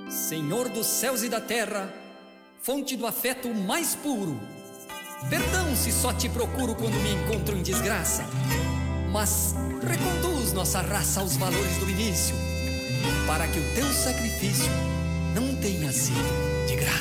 Senhor dos céus e da terra, fonte do afeto mais puro, perdão se só te procuro quando me encontro em desgraça, mas reconduz nossa raça aos valores do início, para que o teu sacrifício não tenha sido de graça.